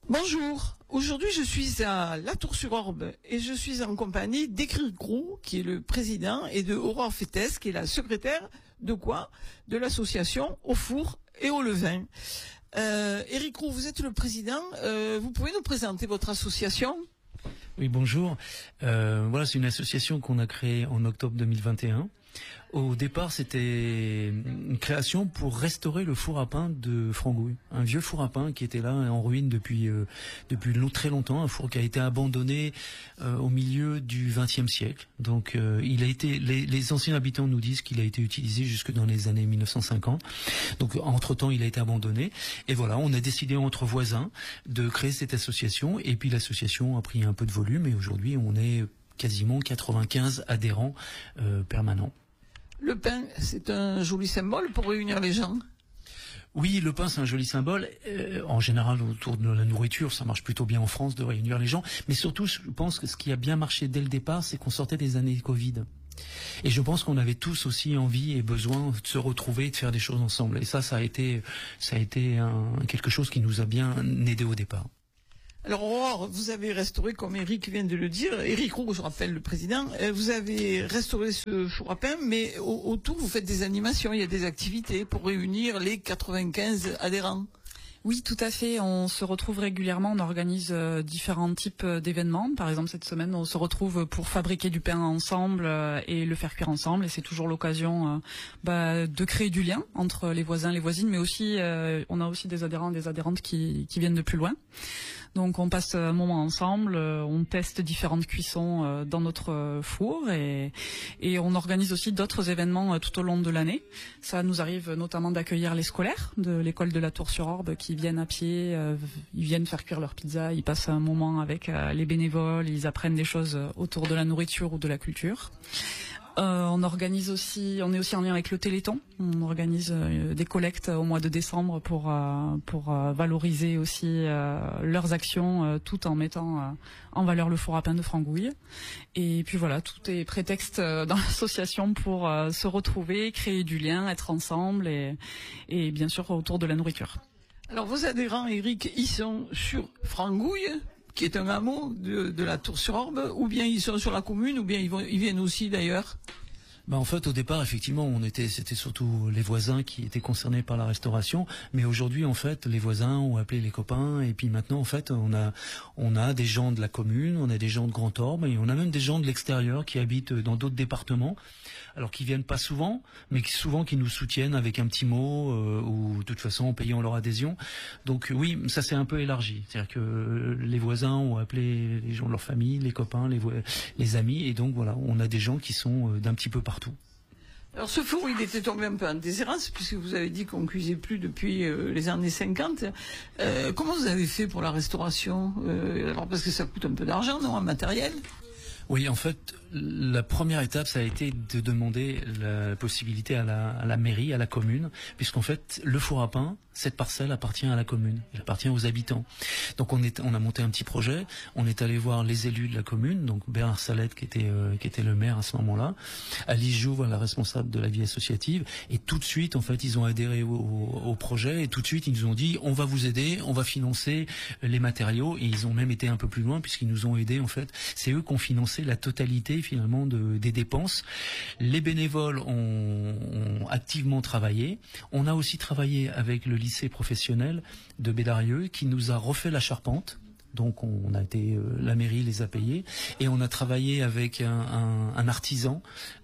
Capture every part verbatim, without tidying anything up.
Bonjour, aujourd'hui je suis à La Tour-sur-Orbe et je suis en compagnie d'Éric Roux, qui est le président, et de Aurore Fettes, qui est la secrétaire de quoi? De l'association Au Four et au Levain. Euh, Éric Roux, vous êtes le président, euh, vous pouvez nous présenter votre association? Oui, bonjour. Euh, voilà, c'est une association qu'on a créée en octobre deux mille vingt et un. Au départ, c'était une création pour restaurer le four à pain de Frangouille, un vieux four à pain qui était là en ruine depuis euh, depuis long, très longtemps, un four qui a été abandonné euh, au milieu du vingtième siècle. Donc, euh, il a été, les, les anciens habitants nous disent qu'il a été utilisé jusque dans les années mille neuf cent cinquante. Donc, entre-temps, il a été abandonné. Et voilà, on a décidé entre voisins de créer cette association. Et puis, l'association a pris un peu de volume et aujourd'hui, on est quasiment quatre-vingt-quinze adhérents euh, permanents. Le pain, c'est un joli symbole pour réunir les gens. Oui, le pain, c'est un joli symbole. Euh, en général, autour de la nourriture, ça marche plutôt bien en France de réunir les gens. Mais surtout, je pense que ce qui a bien marché dès le départ, c'est qu'on sortait des années Covid. Et je pense qu'on avait tous aussi envie et besoin de se retrouver et de faire des choses ensemble. Et ça, ça a été, ça a été un, quelque chose qui nous a bien aidé au départ. Alors Aurore, vous avez restauré, comme Éric vient de le dire, Éric Roux, je rappelle le président, vous avez restauré ce four à pain, mais autour vous faites des animations, il y a des activités pour réunir les quatre-vingt-quinze adhérents. Oui, tout à fait. On se retrouve régulièrement, on organise euh, différents types d'événements. Par exemple, cette semaine, on se retrouve pour fabriquer du pain ensemble euh, et le faire cuire ensemble. Et c'est toujours l'occasion euh, bah, de créer du lien entre les voisins, les voisines, mais aussi, euh, on a aussi des adhérents, des adhérentes qui, qui viennent de plus loin. Donc on passe un moment ensemble, on teste différentes cuissons dans notre four et, et on organise aussi d'autres événements tout au long de l'année. Ça nous arrive notamment d'accueillir les scolaires de l'école de la Tour-sur-Orbe qui viennent à pied, ils viennent faire cuire leur pizza, ils passent un moment avec les bénévoles, ils apprennent des choses autour de la nourriture ou de la culture. Euh, on organise aussi, on est aussi en lien avec le Téléthon. On organise euh, des collectes au mois de décembre pour euh, pour euh, valoriser aussi euh, leurs actions, euh, tout en mettant euh, en valeur le four à pain de Frangouille. Et puis voilà, tout est prétexte euh, dans l'association pour euh, se retrouver, créer du lien, être ensemble et et bien sûr autour de la nourriture. Alors vos adhérents, Éric, ils sont sur Frangouille, qui est un hameau de, de la Tour-sur-Orbe, ou bien ils sont sur la commune, ou bien ils, vont, ils viennent aussi d'ailleurs? Bah en fait, au départ, effectivement, on était, c'était surtout les voisins qui étaient concernés par la restauration. Mais aujourd'hui, en fait, les voisins ont appelé les copains. Et puis maintenant, en fait, on a, on a des gens de la commune, on a des gens de Grand Orbe, et on a même des gens de l'extérieur qui habitent dans d'autres départements. Alors qui viennent pas souvent, mais qui souvent qui nous soutiennent avec un petit mot euh, ou de toute façon en payant leur adhésion. Donc oui, ça s'est un peu élargi. C'est-à-dire que les voisins ont appelé les gens de leur famille, les copains, les, les amis, et donc voilà, on a des gens qui sont d'un petit peu partout. Alors ce four, il était tombé un peu en déshérence, puisque vous avez dit qu'on cuisait plus depuis euh, les années cinquante. Euh, comment vous avez fait pour la restauration? euh, Alors parce que ça coûte un peu d'argent, non, en matériel? Oui, en fait, la première étape, ça a été de demander la possibilité à la, à la mairie, à la commune, puisqu'en fait, le four à pain, cette parcelle appartient à la commune, elle appartient aux habitants. Donc on est, on a monté un petit projet, on est allé voir les élus de la commune, donc Bernard Salette qui était, euh, qui était le maire à ce moment-là, Alice Jouve, la responsable de la vie associative, et tout de suite, en fait, ils ont adhéré au, au, au projet, et tout de suite, ils nous ont dit, on va vous aider, on va financer les matériaux, et ils ont même été un peu plus loin, puisqu'ils nous ont aidés, en fait, c'est eux qui ont financé la totalité finalement de, des dépenses. Les bénévoles ont, ont activement travaillé. On a aussi travaillé avec le lycée professionnel de Bédarieux qui nous a refait la charpente. Donc on a été, euh, la mairie les a payés et on a travaillé avec un, un, un artisan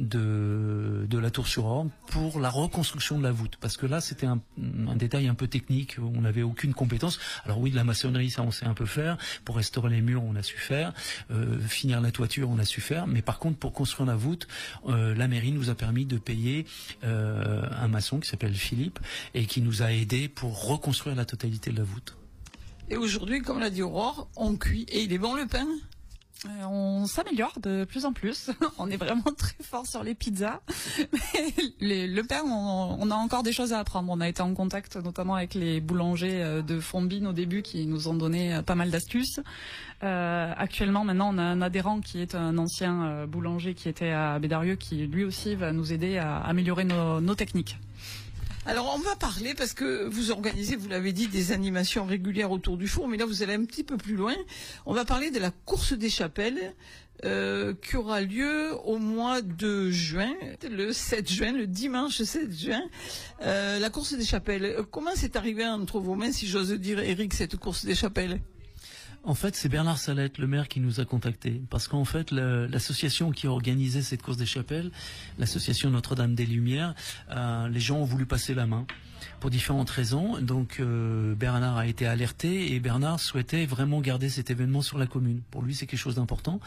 de, de la Tour-sur-Orbe pour la reconstruction de la voûte. Parce que là c'était un, un détail un peu technique, on n'avait aucune compétence. Alors oui, de la maçonnerie ça on sait un peu faire, pour restaurer les murs on a su faire, euh, finir la toiture on a su faire, mais par contre pour construire la voûte, euh, la mairie nous a permis de payer euh, un maçon qui s'appelle Philippe et qui nous a aidés pour reconstruire la totalité de la voûte. Et aujourd'hui, comme l'a dit Aurore, on cuit. Et il est bon le pain? Euh, on s'améliore de plus en plus. On est vraiment très fort sur les pizzas. Mais les, le pain, on, on a encore des choses à apprendre. On a été en contact notamment avec les boulangers de Fombine au début qui nous ont donné pas mal d'astuces. Euh, actuellement, maintenant, on a un adhérent qui est un ancien boulanger qui était à Bédarieux qui lui aussi va nous aider à améliorer nos, nos techniques. Alors on va parler, parce que vous organisez, vous l'avez dit, des animations régulières autour du four, mais là vous allez un petit peu plus loin. On va parler de la course des chapelles euh, qui aura lieu au mois de juin, le sept juin, le dimanche sept juin. Euh, la course des chapelles, comment c'est arrivé entre vos mains, si j'ose dire, Eric, cette course des chapelles ? En fait, c'est Bernard Salette, le maire, qui nous a contactés. Parce qu'en fait, l'association qui a organisé cette course des chapelles, l'association Notre-Dame des Lumières, euh, les gens ont voulu passer la main pour différentes raisons. Donc euh, Bernard a été alerté et Bernard souhaitait vraiment garder cet événement sur la commune. Pour lui, c'est quelque chose d'important.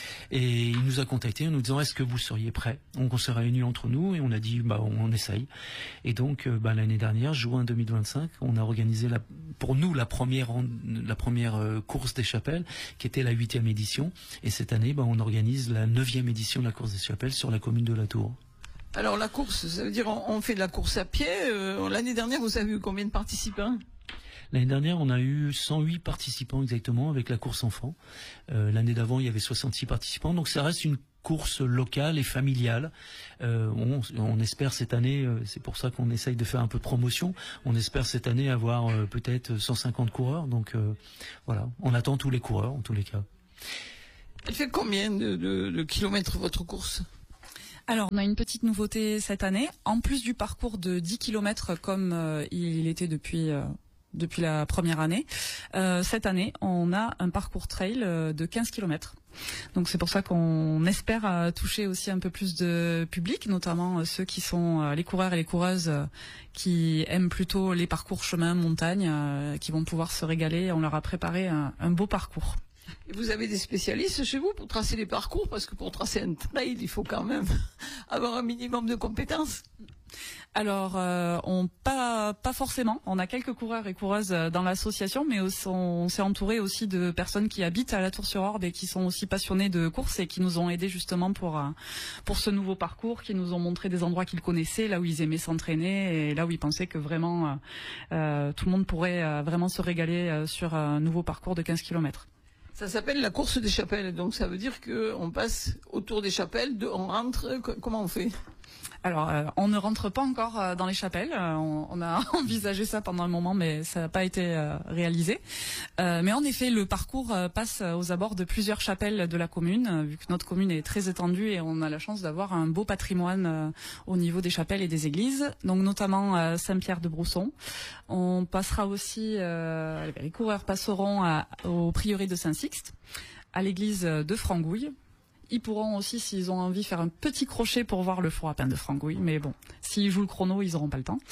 Et il nous a contactés en nous disant, est-ce que vous seriez prêts? Donc on s'est réunis entre nous et on a dit, bah on, on essaye. Et donc euh, bah, l'année dernière, juin deux mille vingt-cinq, on a organisé la, pour nous la première, la première euh, course des chapelles, qui était la huitième édition. Et cette année, bah, on organise la neuvième édition de la course des chapelles sur la commune de La Tour. Alors la course, ça veut dire on, on fait de la course à pied. Euh, L'année dernière, vous avez eu combien de participants? L'année dernière, on a eu cent huit participants exactement avec la course enfant. Euh, L'année d'avant, il y avait soixante-six participants. Donc ça reste une course locale et familiale. Euh, on, on espère cette année, euh, c'est pour ça qu'on essaye de faire un peu de promotion, on espère cette année avoir euh, peut-être cent cinquante coureurs. Donc euh, voilà, on attend tous les coureurs en tous les cas. Elle fait combien de, de, de kilomètres votre course? Alors, on a une petite nouveauté cette année. En plus du parcours de dix kilomètres comme euh, il était depuis... Euh depuis la première année. Euh, cette année, on a un parcours trail euh, de quinze kilomètres. Donc c'est pour ça qu'on espère euh, toucher aussi un peu plus de public, notamment euh, ceux qui sont euh, les coureurs et les coureuses euh, qui aiment plutôt les parcours chemin, montagne, euh, qui vont pouvoir se régaler. On leur a préparé un, un beau parcours. Et vous avez des spécialistes chez vous pour tracer les parcours? Parce que pour tracer un trail, il faut quand même avoir un minimum de compétences. Alors, euh, on pas pas forcément. On a quelques coureurs et coureuses dans l'association, mais aussi, on s'est entouré aussi de personnes qui habitent à la Tour-sur-Orbe et qui sont aussi passionnées de course et qui nous ont aidés justement pour euh, pour ce nouveau parcours, qui nous ont montré des endroits qu'ils connaissaient, là où ils aimaient s'entraîner et là où ils pensaient que vraiment euh, euh, tout le monde pourrait euh, vraiment se régaler euh, sur un nouveau parcours de quinze kilomètres. Ça s'appelle la course des chapelles, donc ça veut dire qu'on passe autour des chapelles, de, on rentre, comment on fait? Alors, euh, on ne rentre pas encore euh, dans les chapelles. Euh, on, on a envisagé ça pendant un moment, mais ça n'a pas été euh, réalisé. Euh, mais en effet, le parcours euh, passe aux abords de plusieurs chapelles de la commune, euh, vu que notre commune est très étendue et on a la chance d'avoir un beau patrimoine euh, au niveau des chapelles et des églises. Donc, notamment euh, Saint-Pierre-de-Brousson. On passera aussi, euh, les coureurs passeront à, au prieuré de Saint-Sixte, à l'église de Frangouille. Ils pourront aussi, s'ils ont envie, faire un petit crochet pour voir le four à pain de Frangouille. Mais bon, s'ils jouent le chrono, ils n'auront pas le temps.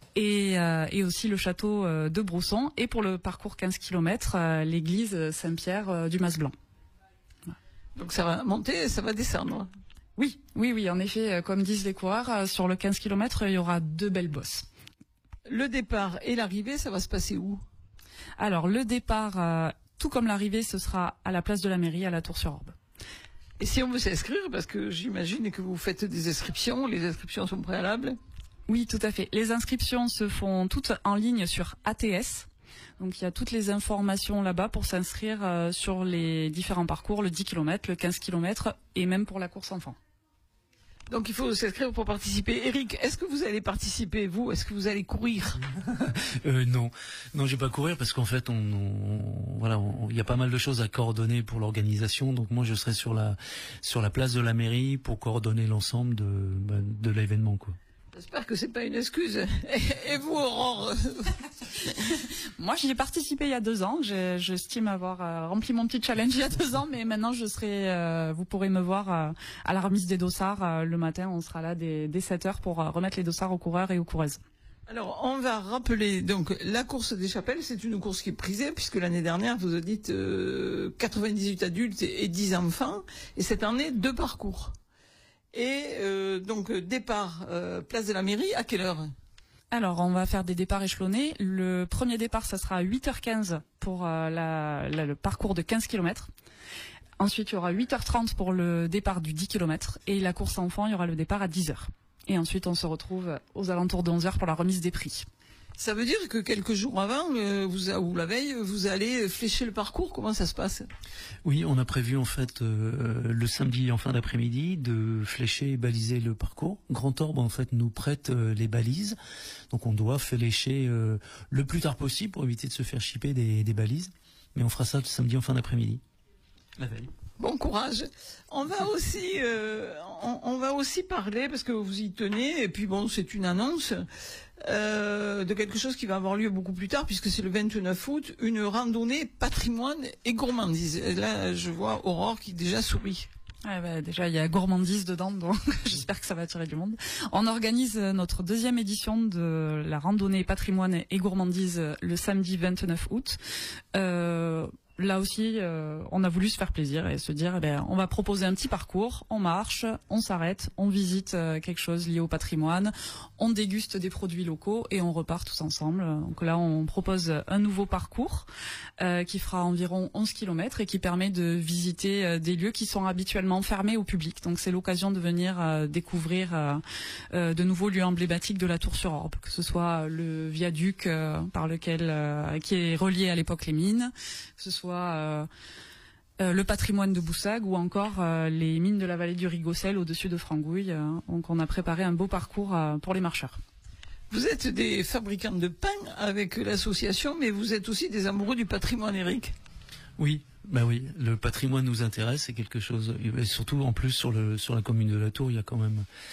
Et, euh, et aussi le château euh, de Brousson. Et pour le parcours quinze kilomètres, euh, l'église Saint-Pierre euh, du Mas-Blanc. Voilà. Donc ça va monter, ça va descendre. Oui, oui, oui. En effet, euh, comme disent les coureurs, euh, sur le quinze kilomètres, il y aura deux belles bosses. Le départ et l'arrivée, ça va se passer où? Alors, le départ, euh, tout comme l'arrivée, ce sera à la place de la mairie, à la Tour-sur-Orbe. Et si on veut s'inscrire, parce que j'imagine que vous faites des inscriptions, les inscriptions sont préalables? Oui, tout à fait. Les inscriptions se font toutes en ligne sur A T S. Donc il y a toutes les informations là-bas pour s'inscrire euh, sur les différents parcours, le dix kilomètres, le quinze kilomètres et même pour la course enfant. Donc il faut s'inscrire pour participer. Eric, est-ce que vous allez participer, vous? Est-ce que vous allez courir? euh, Non, non, je vais pas courir parce qu'en fait, on, on voilà, il y a pas mal de choses à coordonner pour l'organisation. Donc moi, je serai sur la sur la place de la mairie pour coordonner l'ensemble de ben, de l'événement, quoi. J'espère que c'est pas une excuse. Et, et vous, Aurore? Moi, j'y ai participé il y a deux ans. J'estime avoir euh, rempli mon petit challenge il y a deux ans, mais maintenant, je serai. Euh, vous pourrez me voir euh, à la remise des dossards euh, le matin. On sera là dès, dès sept heures pour euh, remettre les dossards aux coureurs et aux coureuses. Alors, on va rappeler, donc, la course des chapelles, c'est une course qui est prisée, puisque l'année dernière, vous dites euh, quatre-vingt-dix-huit adultes et dix enfants, et cette année, deux parcours. Et euh, donc, départ, euh, place de la mairie, à quelle heure? Alors, on va faire des départs échelonnés. Le premier départ, ça sera à huit heures quinze pour euh, la, la, le parcours de quinze kilomètres. Ensuite, il y aura huit heures trente pour le départ du dix kilomètres. Et la course enfant, il y aura le départ à dix heures. Et ensuite, on se retrouve aux alentours de onze heures pour la remise des prix. Ça veut dire que quelques jours avant, euh, vous, ou la veille, vous allez flécher le parcours. Comment ça se passe? Oui, on a prévu en fait euh, le samedi en fin d'après-midi de flécher et baliser le parcours. Grand Orbe en fait nous prête euh, les balises, donc on doit flécher euh, le plus tard possible pour éviter de se faire chipper des, des balises. Mais on fera ça le samedi en fin d'après-midi, la veille. Bon courage. On va aussi, euh, on, on va aussi parler, parce que vous y tenez, et puis bon, c'est une annonce euh, de quelque chose qui va avoir lieu beaucoup plus tard, puisque c'est le vingt-neuf août, une randonnée patrimoine et gourmandise. Et là, je vois Aurore qui déjà sourit. Ouais, bah, déjà, il y a gourmandise dedans, donc j'espère que ça va attirer du monde. On organise notre deuxième édition de la randonnée patrimoine et gourmandise le samedi vingt-neuf août. Euh, Là aussi, euh, on a voulu se faire plaisir et se dire, eh ben, on va proposer un petit parcours, on marche, on s'arrête, on visite euh, quelque chose lié au patrimoine, on déguste des produits locaux et on repart tous ensemble. Donc là, on propose un nouveau parcours euh, qui fera environ onze kilomètres et qui permet de visiter euh, des lieux qui sont habituellement fermés au public. Donc c'est l'occasion de venir euh, découvrir euh, euh, de nouveaux lieux emblématiques de la Tour-sur-Orbe, que ce soit le viaduc euh, par lequel euh, qui est relié à l'époque les mines, que ce soit Euh, euh, le patrimoine de Boussac ou encore euh, les mines de la vallée du Rigocel au-dessus de Frangouille. Euh, donc on a préparé un beau parcours euh, pour les marcheurs. Vous êtes des fabricants de pain avec l'association, mais vous êtes aussi des amoureux du patrimoine, Eric. Oui, bah oui, le patrimoine nous intéresse, c'est quelque chose, et surtout en plus sur le sur la commune de la Tour, il y a quand même